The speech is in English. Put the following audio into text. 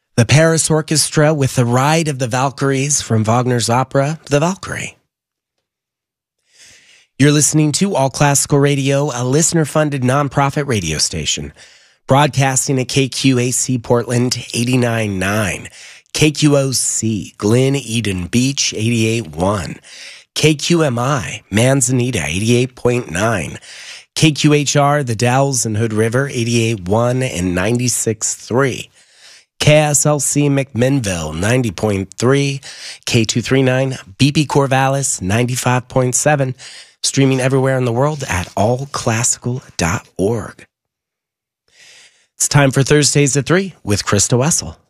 The Paris Orchestra with The Ride of the Valkyries from Wagner's opera, The Valkyrie. You're listening to All Classical Radio, a listener-funded nonprofit radio station, broadcasting at KQAC Portland 89.9, KQOC Glen Eden Beach 88.1, KQMI Manzanita 88.9, KQHR The Dalles and Hood River 88.1 and 96.3, KSLC McMinnville 90.3, K239 BP Corvallis 95.7, streaming everywhere in the world at allclassical.org. It's time for Thursdays at 3 with Krista Wessel.